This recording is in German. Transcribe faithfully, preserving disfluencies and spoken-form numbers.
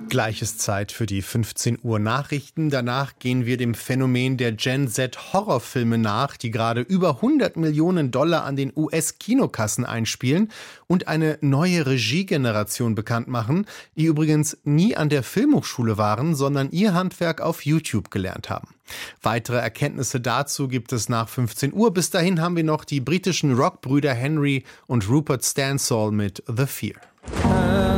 Gleich ist Zeit für die fünfzehn Uhr Nachrichten. Danach gehen wir dem Phänomen der Gen Z Horrorfilme nach, die gerade über hundert Millionen Dollar an den U S-Kinokassen einspielen und eine neue Regiegeneration bekannt machen, die übrigens nie an der Filmhochschule waren, sondern ihr Handwerk auf YouTube gelernt haben. Weitere Erkenntnisse dazu gibt es nach fünfzehn Uhr. Bis dahin haben wir noch die britischen Rockbrüder Henry und Rupert Stansall mit The Fear.